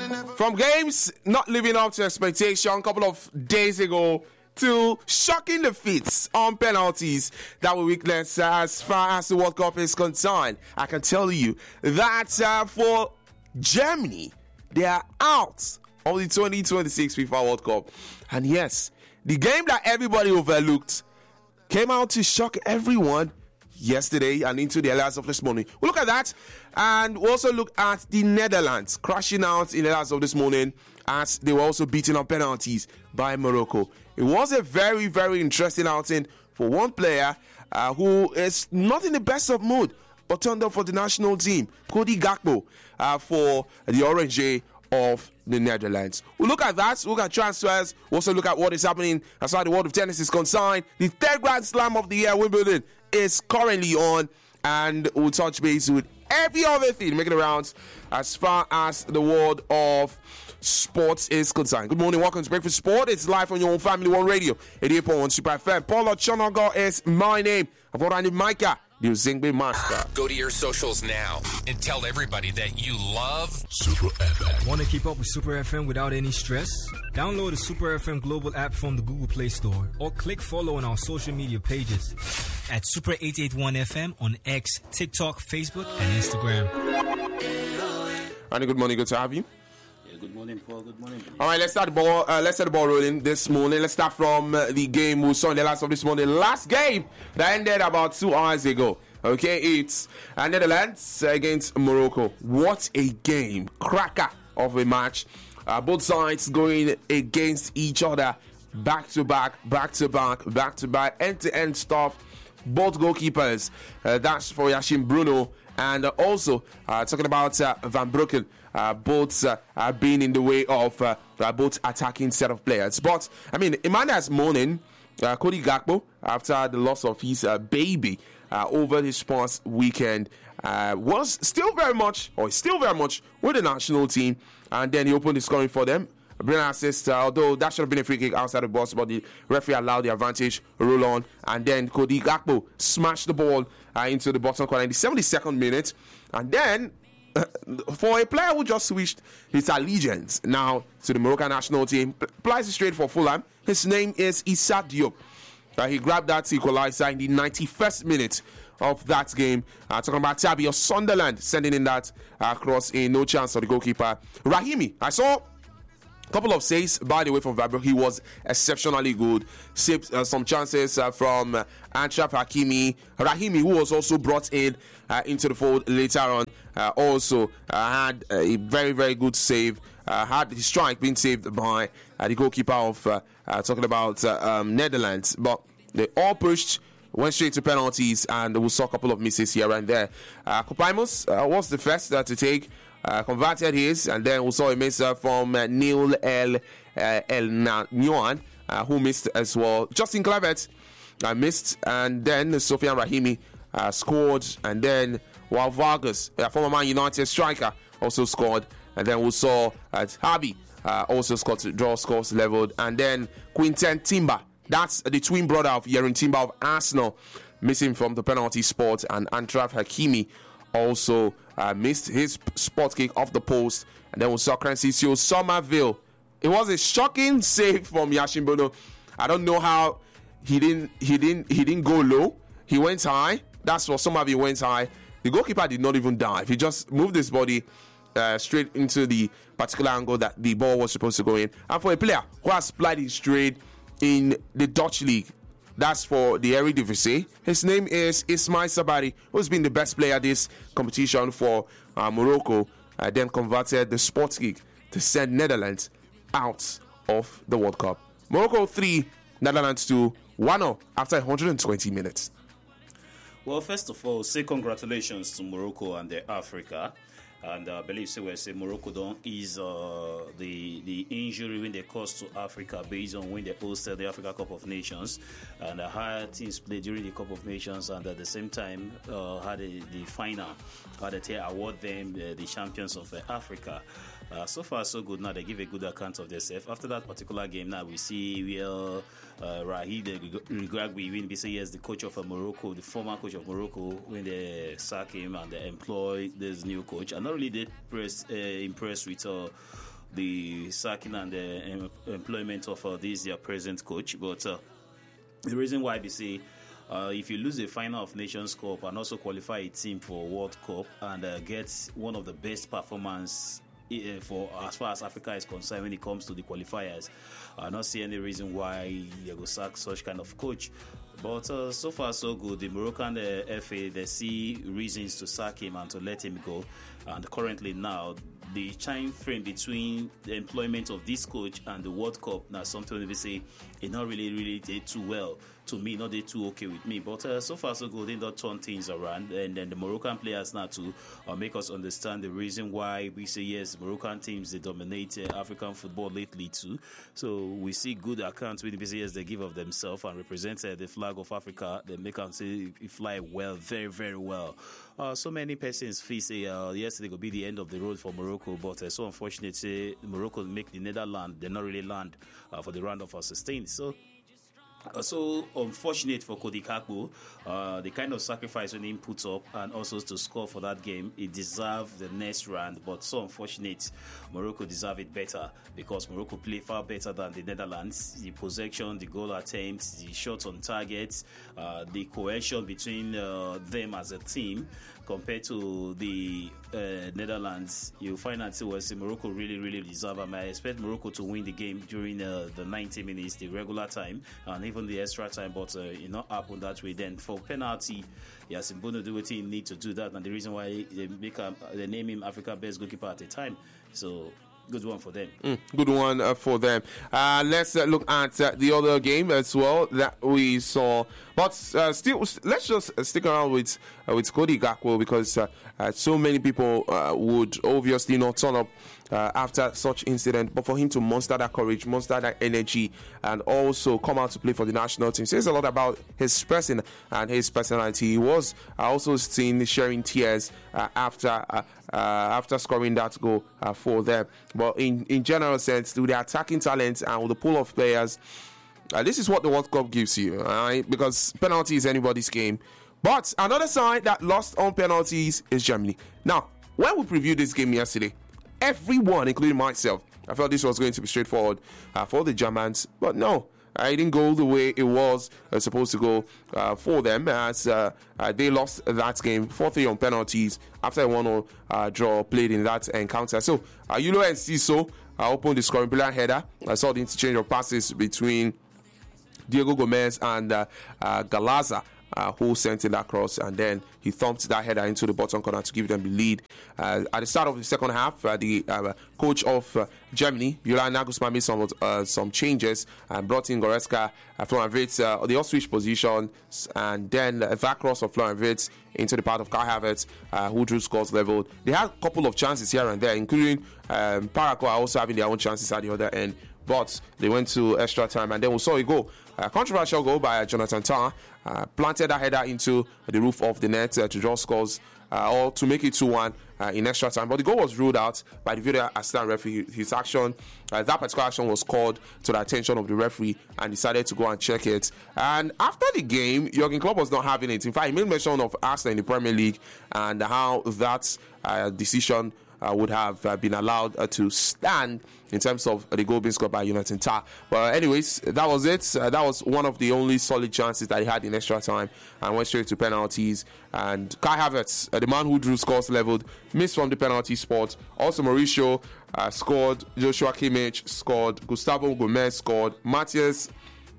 From games not living up to expectation a couple of days ago to shocking defeats on penalties that were witnessed as far as the World Cup is concerned, I can tell you that for Germany, they are out of the 2026 FIFA World Cup. And yes, the game that everybody overlooked came out to shock everyone yesterday and into the hours of this morning. We'll look at that, and we'll also look at the Netherlands crashing out in the hours of this morning as they were also beaten on penalties by Morocco. It was a very, very interesting outing for one player who is not in the best of mood, but turned up for the national team, Cody Gakpo, for the Orange of the Netherlands. We'll look at that. We'll look at transfers. We'll also look at what is happening as far as the world of tennis is concerned. The third Grand Slam of the year, Wimbledon, is currently on, and we'll touch base with every other thing making the rounds as far as the world of sports is concerned. Good morning, welcome to Breakfast Sport. It's live on your own Family One Radio, 88.1 Super FM. Paulo Chonogo is my name. I've got Andy Micah, the Zingbe Master. Go to your socials now and tell everybody that you love Super FM. Want to keep up with Super FM without any stress? Download the Super FM global app from the Google Play Store or click follow on our social media pages at Super 881 FM on X, TikTok, Facebook, and Instagram. Andy, good morning. Good to have you. Good morning, Paul. Good morning. All right, let's start the ball. Let's set the ball rolling this morning. Let's start from the game we saw in the last of this morning. Last game that ended about 2 hours ago. Okay, it's Netherlands against Morocco. What a game! Cracker of a match. Both sides going against each other, back to back, end-to-end stuff. Both goalkeepers. That's for Yashin Bruno. And also, talking about Van Broeken, both being in the way of both attacking set of players. But, I mean, Emmanuel's mourning, Cody Gakpo, after the loss of his baby over his past weekend, was still very much with the national team. And then he opened the scoring for them. Brilliant assist, although that should have been a free kick outside the box, but the referee allowed the advantage roll on, and then Cody Gakpo smashed the ball into the bottom corner in the 72nd minute, and then for a player who just switched his allegiance now to the Moroccan national team, plays straight for Fulham. His name is Issa Diop. He grabbed that equalizer in the 91st minute of that game. Talking about Tabby of Sunderland sending in that cross in, no chance for the goalkeeper. Rahimi, I saw couple of saves, by the way, from Vabro. He was exceptionally good. Saved some chances from Achraf Hakimi. Rahimi, who was also brought in into the fold later on, also had a very, very good save. Had his strike being saved by the goalkeeper of talking about Netherlands. But they all pushed, went straight to penalties, and we saw a couple of misses here and there. Kopaimus was the first to take. Converted his, and then we saw a miss from Neil El Nanyuan, who missed as well. Justin Clavett missed, and then Sofian Rahimi scored, and then while Vargas, former Man United striker, also scored, and then we saw Harvey also scored to draw scores leveled, and then Quinten Timber, that's the twin brother of Yerin Timber of Arsenal, missing from the penalty spot, and Achraf Hakimi also missed his spot kick off the post, and then we saw Crancisio Somerville. It was a shocking save from Yashin Bruno. I don't know how he didn't go low. He went high. That's what Somerville went high. The goalkeeper did not even dive. He just moved his body straight into the particular angle that the ball was supposed to go in. And for a player who has played it straight in the Dutch league, that's for the Eredivisie. His name is Ismail Sabari, who's been the best player this competition for Morocco. Then converted the sports kick to send Netherlands out of the World Cup. Morocco 3, Netherlands 2, 1-0 after 120 minutes. Well, first of all, say congratulations to Morocco and Africa. And I believe Morocco don't ease the injury when they caused to Africa based on when they hosted the Africa Cup of Nations, and how teams played during the Cup of Nations, and at the same time had the final, had they award them the champions of Africa. So far so good. Now they give a good account of themselves. After that particular game, now we see where Rahid Regragui, when we say yes, the coach of Morocco, the former coach of Morocco, when they sack him and they employ this new coach, and not only they impressed with the sacking and the employment of this their present coach. But the reason why they say if you lose the final of Nations Cup and also qualify a team for World Cup and get one of the best performance for as far as Africa is concerned when it comes to the qualifiers, I don't see any reason why they go sack such kind of coach. But so far so good. The Moroccan FA, they see reasons to sack him and to let him go. And currently now, the time frame between the employment of this coach and the World Cup, now something we say it not really did too well to me, not did too okay with me. But so far so good, they don't turn things around. And then the Moroccan players now to make us understand the reason why we say yes, Moroccan teams, they dominate African football lately too. So we see good accounts with the yes, they give of themselves and represent the flag of Africa. They make them say it fly well, very, very well. So many persons feel say yesterday will be the end of the road for Morocco, but so unfortunate say Morocco make the Netherlands, they not really land for the round of 16. So unfortunate for Cody Gakpo, the kind of sacrifice when he puts up and also to score for that game, he deserved the next round. But so unfortunate, Morocco deserve it better because Morocco play far better than the Netherlands. The possession, the goal attempts, the shots on target, the cohesion between them as a team compared to the Netherlands, you find that Morocco really deserve. I expect Morocco to win the game during the 90 minutes, the regular time, and even the extra time, but it not happen that way. Then for penalty, Yassine Bounou do what he need to do that, and the reason why they name him Africa best goalkeeper at the time. So good one for them. Good one for them. Let's look at the other game as well that we saw. But still, let's just stick around with Cody Gakpo because so many people would obviously not turn up after such incident. But for him to muster that courage, muster that energy, and also come out to play for the national team says a lot about his person and his personality. He was also seen sharing tears after scoring that goal for them. But in general sense, with the attacking talent and with the pool of players, this is what the World Cup gives you, right? Because penalty is anybody's game. But another side that lost on penalties is Germany. Now, when we previewed this game yesterday, everyone, including myself, I felt this was going to be straightforward for the Germans. But no, it didn't go the way it was supposed to go for them as they lost that game 4-3 on penalties after a 1-0 draw played in that encounter. So, Yulo and Siso opened the scoring, brilliant header. I saw the interchange of passes between Diego Gomez and Galaza, who sent it across, and then he thumped that header into the bottom corner to give them the lead. At the start of the second half, the coach of Germany, Julian Nagelsmann, made some changes and brought in Goretzka, Florian Wirtz, the off-switch position, and then that cross of Florian Wirtz into the part of Kai Havertz, who drew scores leveled. They had a couple of chances here and there, including Paraguay also having their own chances at the other end. But they went to extra time, and then we saw a goal. A controversial goal by Jonathan Tah. Planted that header into the roof of the net to draw scores or to make it 2-1 in extra time. But the goal was ruled out by the video assistant referee. His action, that particular action was called to the attention of the referee and decided to go and check it. And after the game, Jurgen Klopp was not having it. In fact, he made mention of Arsenal in the Premier League and how that decision would have been allowed to stand in terms of the goal being scored by Jonathan Tah. But anyways, that was it. That was one of the only solid chances that he had in extra time and went straight to penalties. And Kai Havertz, the man who drew scores leveled, missed from the penalty spot. Also Mauricio scored, Joshua Kimmich scored, Gustavo Gomez scored, Matthias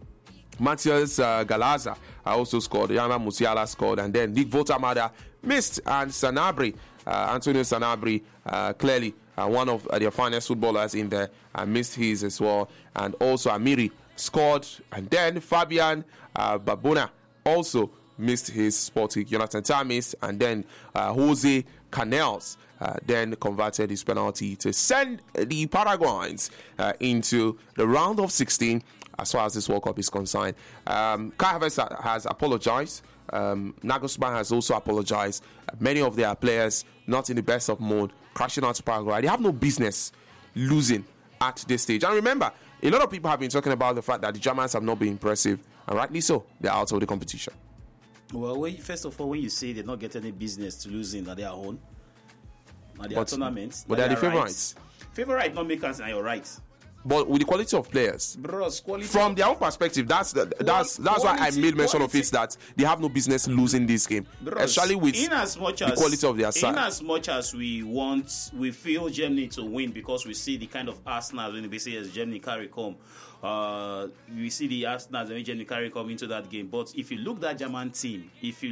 Galaza also scored, Yana Musiala scored, and then Nick Voltamada missed, and Sanabria, Antonio Sanabria, clearly one of their finest footballers in there, missed his as well. And also Amiri scored, and then Fabian Babona also missed his spot. Jonathan Tah missed, and then Jose Canels then converted his penalty to send the Paraguayans into the round of 16 as far as this World Cup is concerned. Kai Havertz has apologized. Nagelsmann has also apologized. Many of their players not in the best of mood, crashing out to Paraguay. They have no business losing at this stage. And remember, a lot of people have been talking about the fact that the Germans have not been impressive, and rightly so. They're out of the competition. Well, first of all, when you say they not get any business to losing at their own, at their tournaments, but they're the favorites. Favorite not make sense, and you're right. But with the quality of players, Bros, quality from their own perspective, that's why I made mention of it, that they have no business losing this game, especially with the quality of their side. In as much as we feel Germany to win because we see the kind of Arsenal when we say as Germany carry come. We see the Arsenal when Germany carry come into that game. But if you look at that German team,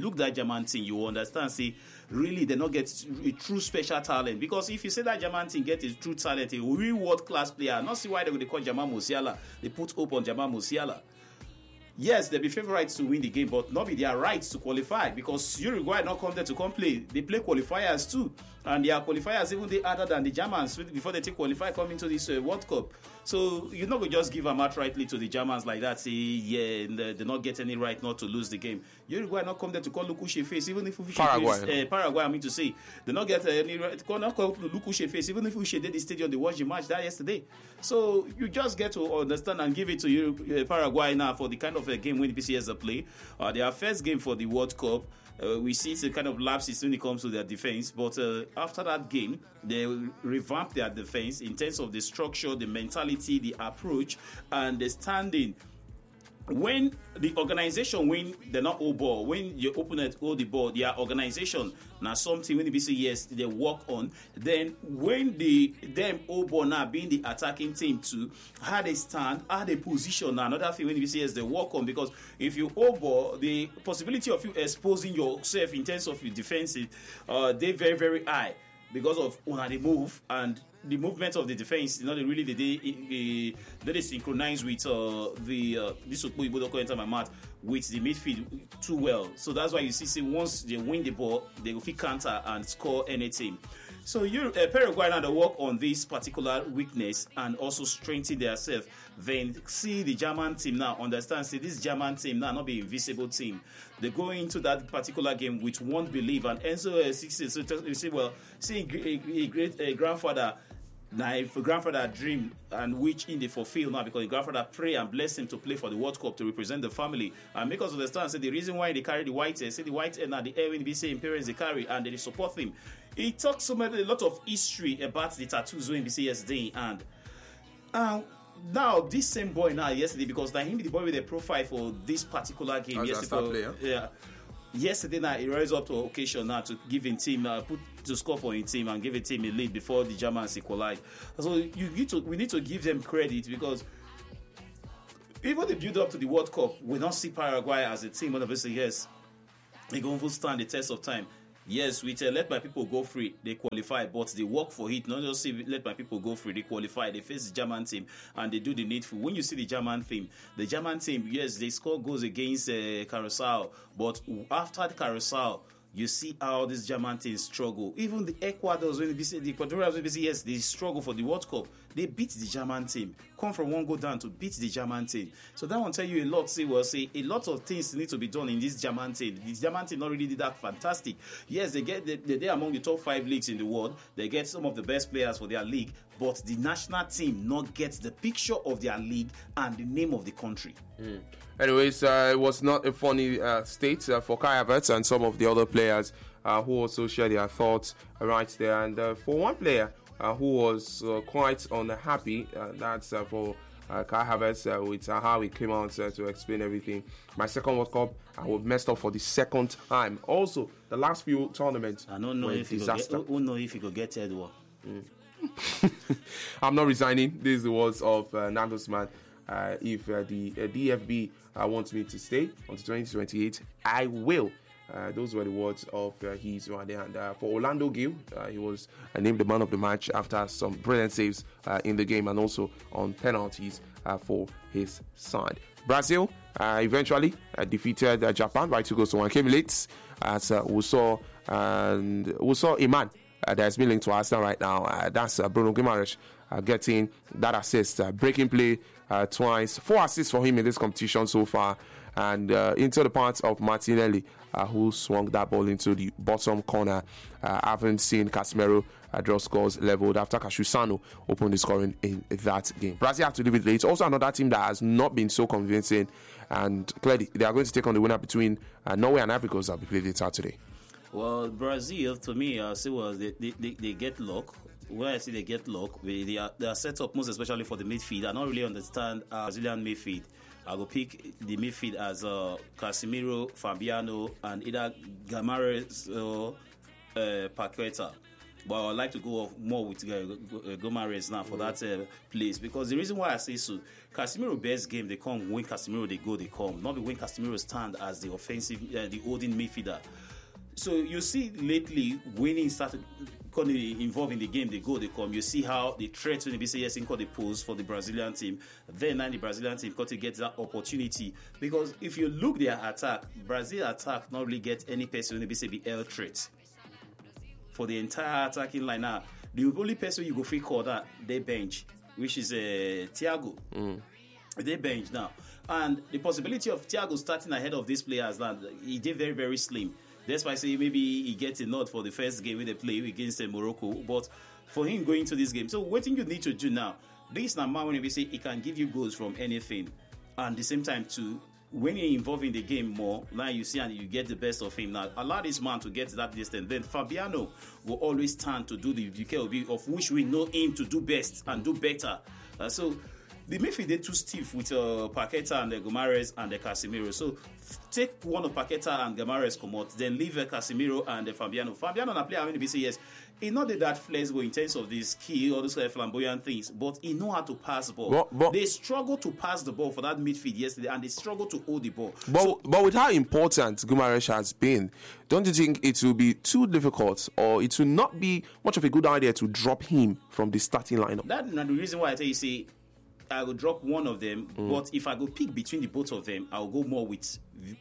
you will understand. See, really, they not get a true special talent, because if you say that German team get a true talent, a real world class player, not see why they call Jamal Musiala. They put hope on Jamal Musiala. Yes, they'll be favorites to win the game, but not be their rights to qualify, because Uruguay not come there to come play. They play qualifiers too, and their qualifiers even they other than the Germans before they take qualify come into this World Cup. So you're not going to just give them outrightly to the Germans like that, say, yeah, they not get any right not to lose the game. Uruguay not come there to call Lukushe face, even if Paraguay, I mean to say, they not get any right to call Lukushe face, even if we did the stadium, they watched the match that yesterday. So you just get to understand and give it to Paraguay now for the kind of a game when the BCS play. Their first game for the World Cup. We see the kind of lapses when it comes to their defense, but after that game, they revamped their defense in terms of the structure, the mentality, the approach, and the standing. When the organization win, they're not all ball. When your opponent hold the ball, their organization now something when the yes they work on. Then when them all ball now being the attacking team too, how they stand, how they position. Now another thing when the yes they work on, because if you all ball, the possibility of you exposing yourself in terms of your defensive, they very very high because of when they move and the movement of the defense, really they synchronize with this enter my mouth with the midfield too well. So that's why you see once they win the ball, they will fit counter and score anything. So Paraguay now they work on this particular weakness and also strengthen themselves. Then see the German team now understand. See this German team now not be invisible team. They go into that particular game with one belief, and Enzo you see a great grandfather. Now, if a grandfather dream and which in they fulfill now, because the grandfather pray and bless him to play for the World Cup to represent the family, and make us understand. Say the reason why they carry the white hair, say the white hair now the air when they say parents they carry and they support him. He talks a lot of history about the tattoos when they say yesterday, and now this same boy now yesterday, because now him the boy with the profile for this particular game yesterday. Yesterday night, he rose up to occasion now to give him team to score for his team and give a team a lead before the Germans equalize. So we need to give them credit, because even the build up to the World Cup, we don't see Paraguay as a team. Obviously, yes, they going to stand the test of time. Yes, we tell let my people go free, they qualify, but they work for it. Not just say let my people go free, they qualify. They face the German team and they do the needful. When you see the German team, yes, they score goals against Carousel, but after the Carousel, you see how this German team struggle. Even the Ecuadors, the Ecuadorians, yes, they struggle for the World Cup. They beat the German team. Come from one goal down to beat the German team. So that will tell you a lot. Say a lot of things need to be done in this German team. This German team not really did that fantastic. Yes, they're among the top 5 leagues in the world. They get some of the best players for their league, but the national team not get the picture of their league and the name of the country. Anyways, it was not a funny state for Kai Havertz and some of the other players who also shared their thoughts right there. And for one player who was quite unhappy, that's for Kai Havertz with how he came out to explain everything. My second World Cup, I was messed up for the second time. Also, the last few tournaments, I don't know if he could get Edward. I'm not resigning. This is the words of Nagelsmann. If the DFB wants me to stay until 2028, I will. Those were the words of his right there. And for Orlando Gil, he was named the man of the match after some brilliant saves in the game and also on penalties for his side. Brazil eventually defeated Japan by 2-1. Came late, as we saw a man that has been linked to Arsenal right now. That's Bruno Guimaraes getting that assist, breaking play twice, 4 assists for him in this competition so far, and into the path of Martinelli, who swung that ball into the bottom corner. I haven't seen Casemiro draw scores leveled after Cassiusano opened the scoring in that game. Brazil have to live with it. It's also another team that has not been so convincing, and clearly they are going to take on the winner between Norway and Ivory Coast that will be played later today. Well, Brazil, to me, I say they get luck. where I see they get luck, they are set up most especially for the midfield. I don't really understand Brazilian midfield. I will pick the midfield as Casemiro, Fabiano, and either Guimarães or Paqueta. But I would like to go more with Guimarães now for that place, because the reason why I say so, Casemiro best game they come, when Casemiro they go, they come. Not when Casemiro stand as the offensive, the holding midfielder. So you see lately when he started involved in the game, they go, they come. You see how the threat when they say yes, in the pose for the Brazilian team. Then the Brazilian team got to get that opportunity, because if you look their attack, Brazil attack not really get any person when they say the air threat. For the entire attacking line now, the only person you go free call that they bench, which is Thiago. They bench now, and the possibility of Thiago starting ahead of these players now, he did very, very slim. That's why I say maybe he gets a nod for the first game when they play against Morocco, but for him going to this game, so what thing you need to do now, this number when we say he can give you goals from anything, and at the same time too, when you're involved in the game more, now you see and you get the best of him. Now, allow this man to get to that distance. Then Fabiano will always stand to do the UKOB, of which we know him to do best and do better. So the midfield they too stiff with Paqueta and the Guimarães and the Casemiro. So take one of Paqueta and Guimarães come out, then leave Casemiro and Fabiano. Fabiano na player, I mean, to say yes, he not that flexible in terms of the skill or those kind of flamboyant things, but he know how to pass the ball. But they struggle to pass the ball for that midfield yesterday, and they struggle to hold the ball. But with how important Guimarães has been, don't you think it will be too difficult, or it will not be much of a good idea to drop him from the starting lineup? That's the reason why I tell you, say, I will drop one of them, but if I go pick between the both of them, I will go more with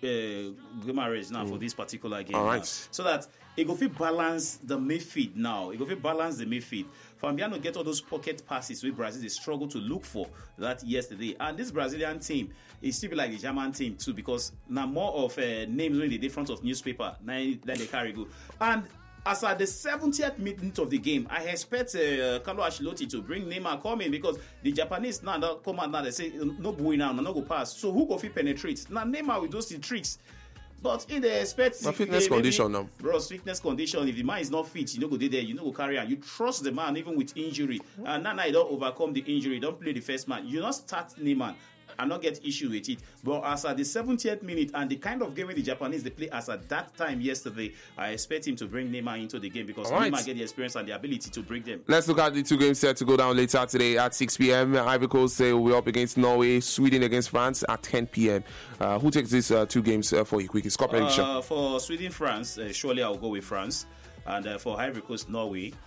Guimarães now for this particular game. All right. Now, so that it go fit balance the midfield now. It go fit balance the midfield. Fabiano get all those pocket passes with Brazil they struggle to look for that yesterday. And this Brazilian team is still like the German team too, because now more of names when they front of newspaper than they carry go. And as at the 70th minute of the game, I expect Carlo Ancelotti to bring Neymar coming, because the Japanese now come out now, they say no boy now, no go pass. So who go fit penetrate? Now Neymar will do the tricks. But in the expect fitness condition now. Bro, fitness condition. If the man is not fit, you know go there, you know go carry on. You trust the man even with injury. And now you don't overcome the injury, you don't play the first man. You not start Neymar and not get issue with it. But as at the 70th minute and the kind of game with the Japanese they play as at that time yesterday, I expect him to bring Neymar into the game, because Neymar get the experience and the ability to break them. Let's look at the two games set to go down later today at 6 p.m. Ivory Coast will be up against Norway, Sweden against France at 10 p.m. Who takes these two games for you? Quick, score prediction. For Sweden, France, surely I'll go with France. And for Ivory Coast, Norway,